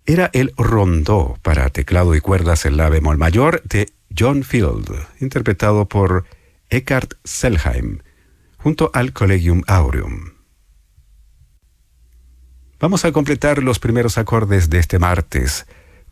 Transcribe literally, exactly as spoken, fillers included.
era el rondó para teclado y cuerdas en la bemol mayor de John Field, interpretado por Eckhard Selheim, junto al Collegium Aureum. Vamos a completar los primeros acordes de este martes,